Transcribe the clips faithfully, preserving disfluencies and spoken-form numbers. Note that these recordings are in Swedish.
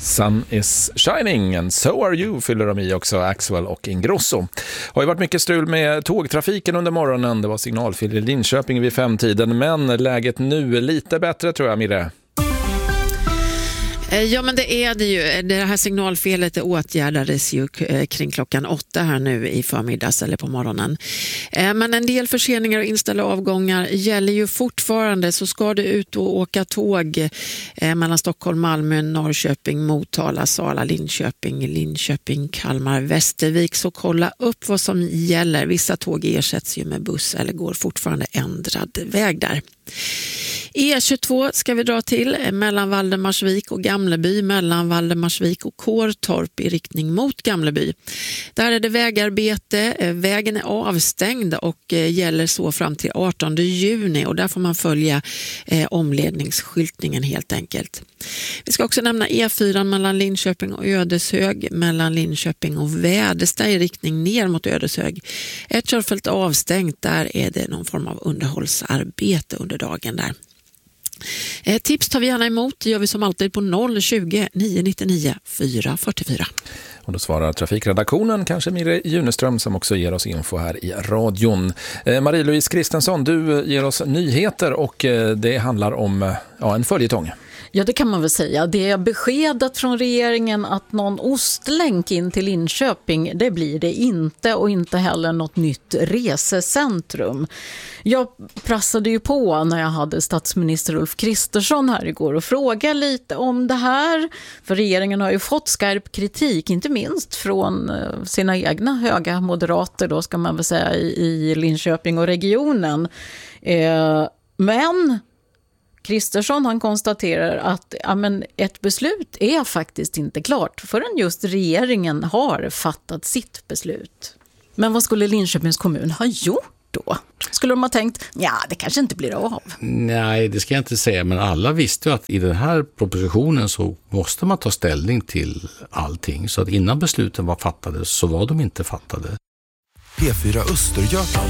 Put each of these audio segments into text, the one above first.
Sun is shining and so are you fyller de i också, Axwell och Ingrosso. Har ju varit mycket strul med tågtrafiken under morgonen. Det var signalfel i Linköping vid femtiden, men läget nu är lite bättre tror jag, Mirre. Ja, men det är det ju. Det här signalfelet åtgärdades ju kring klockan åtta här nu i förmiddags eller på morgonen. Men en del förseningar och inställda avgångar gäller ju fortfarande. Så ska du ut och åka tåg mellan Stockholm, Malmö, Norrköping, Motala, Sala, Linköping, Linköping, Kalmar, Västervik, så kolla upp vad som gäller. Vissa tåg ersätts ju med buss eller går fortfarande ändrad väg där. E tjugotvå ska vi dra till mellan Valdemarsvik och Gamleby, mellan Valdemarsvik och Kårtorp i riktning mot Gamleby. Där är det vägarbete, vägen är avstängd och gäller så fram till artonde juni, och där får man följa eh, omledningsskyltningen helt enkelt. Vi ska också nämna E fyra mellan Linköping och Ödeshög, mellan Linköping och Väderstad i riktning ner mot Ödeshög. Ett körfält avstängt, där är det någon form av underhållsarbete under dagen där. Eh, tips tar vi gärna emot, det gör vi som alltid på noll tjugo, nio nittionio, fyra fyrtiofyra. Och då svarar trafikredaktionen, kanske Mirre Juneström, som också ger oss info här i radion. Eh, Marie-Louise Kristensson, du ger oss nyheter och eh, det handlar om ja, en följetong. Ja, det kan man väl säga. Det är beskedet från regeringen att någon ostlänk in till Linköping, det blir det inte, och inte heller något nytt resecentrum. Jag prassade ju på när jag hade statsminister Ulf Kristersson här igår och frågade lite om det här. För regeringen har ju fått skarp kritik, inte minst från sina egna höga moderater då, ska man väl säga, i Linköping och regionen. Eh, men... Kristersson, han konstaterar att ja, men ett beslut är faktiskt inte klart förrän just regeringen har fattat sitt beslut. Men vad skulle Linköpings kommun ha gjort då? Skulle de ha tänkt, ja, det kanske inte blir av? Nej, det ska jag inte säga, men alla visste ju att i den här propositionen så måste man ta ställning till allting. Så att innan besluten var fattade så var de inte fattade. P fyra Östergötland.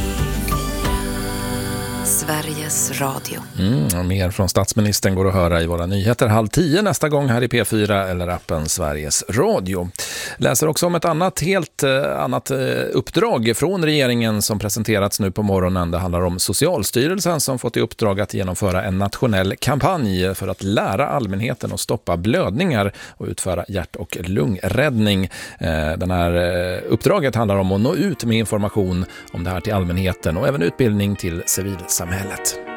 Sveriges Radio. Mm, mer från statsministern går att höra i våra nyheter halv tio nästa gång här i P fyra eller appen Sveriges Radio. Läser också om ett annat helt eh, annat eh, uppdrag från regeringen som presenterats nu på morgonen. Det handlar om Socialstyrelsen som fått i uppdrag att genomföra en nationell kampanj för att lära allmänheten att stoppa blödningar och utföra hjärt- och lungräddning. Eh, den här eh, uppdraget handlar om att nå ut med information om det här till allmänheten och även utbildning till civilsamhället.